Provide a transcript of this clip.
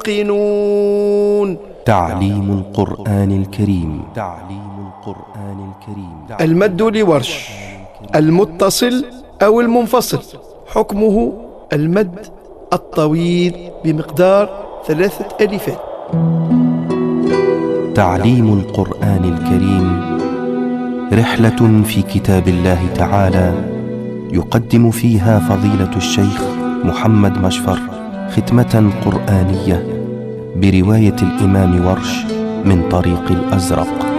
يوقنون. تعليم القرآن الكريم. تعليم القرآن الكريم. المد لورش المتصل أو المنفصل، حكمه المد الطويل بمقدار 3 ألفات. تعليم القرآن الكريم رحلة في كتاب الله تعالى، يقدم فيها فضيلة الشيخ محمد مشفر ختمة قرآنية برواية الإمام ورش من طريق الأزرق.